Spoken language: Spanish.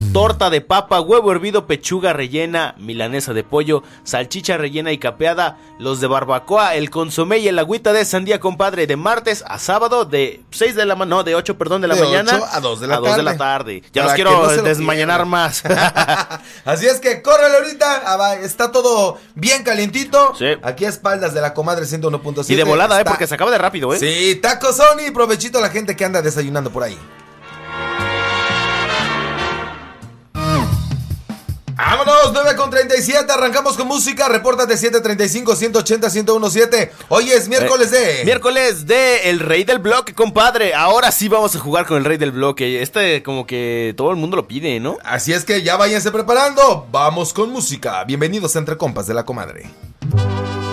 torta de papa, huevo hervido, pechuga rellena, milanesa de pollo, salchicha rellena y capeada, los de barbacoa, el consomé y el agüita de sandía, compadre, de martes a sábado de 8 de la mañana 8 a 2 de la tarde. Ya los quiero desmañanar más. Así es que córrele ahorita, está todo bien calientito. Sí. Aquí a espaldas de la comadre 101.7. Y de volada, porque se acaba de rápido, Sí, Taco Sony, provechito a la gente que anda desayunando por ahí. Vámonos, 9:37, arrancamos con música, repórtate 735-180-1017. Hoy es miércoles de El Rey del Bloque, compadre. Ahora sí vamos a jugar con el Rey del Bloque. Como que todo el mundo lo pide, ¿no? Así es que ya váyanse preparando, vamos con música. Bienvenidos a Entre Compas de la Comadre.